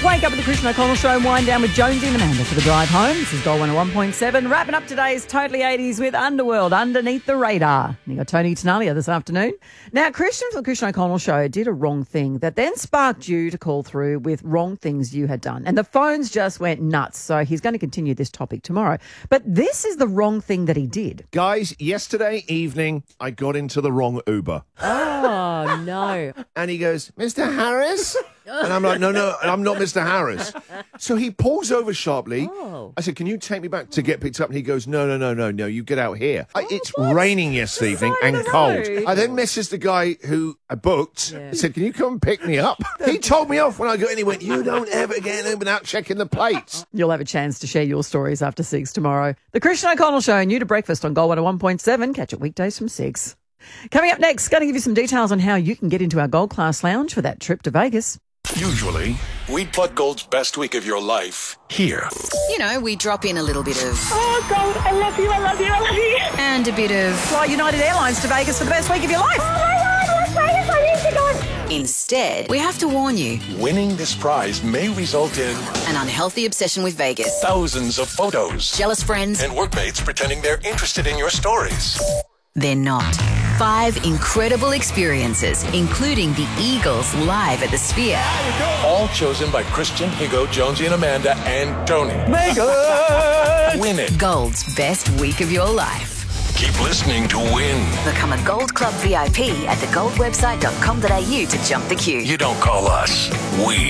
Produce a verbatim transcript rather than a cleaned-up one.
Wake up with the Christian O'Connell Show and wind down with Jonesy and Amanda for the drive home. This is Gold one oh one point seven. Wrapping up today's Totally eighties with Underworld, Underneath the Radar. And you got Tony Tenalia this afternoon. Now, Christian from the Christian O'Connell Show did a wrong thing that then sparked you to call through with wrong things you had done. And the phones just went nuts. So he's going to continue this topic tomorrow. But this is the wrong thing that he did. Guys, yesterday evening, I got into the wrong Uber. Oh, no. And he goes, Mister Harris? And I'm like, no, no, I'm not Mister Harris. So he pulls over sharply. Oh. I said, can you take me back to get picked up? And he goes, no, no, no, no, no, you get out here. I, it's raining yesterday evening and cold. I then messaged the guy who I booked. Yeah. I said, can you come and pick me up? He told me off when I got in. He went, you don't ever get in without checking the plates. You'll have a chance to share your stories after six tomorrow. The Christian O'Connell Show, new to breakfast on Gold one oh one point seven. Catch it weekdays from six. Coming up next, going to give you some details on how you can get into our Gold Class Lounge for that trip to Vegas. Usually, we'd plug Gold's best week of your life here. You know, we drop in a little bit of... Oh, Gold, I love you, I love you, I love you. And a bit of... Fly United Airlines to Vegas for the best week of your life. Oh, my God, Las Vegas, I need to go. Instead, we have to warn you, Winning this prize may result in an unhealthy obsession with Vegas, thousands of photos jealous friends, and workmates pretending they're interested in your stories. they're not. Five incredible experiences, including the Eagles live at the Sphere. All chosen by Christian, Higo, Jonesy, and Amanda, and Tony. Win it. Gold's best week of your life. Keep listening to win. Become a Gold Club V I P at the gold website dot com dot a u to jump the queue. You don't call us. We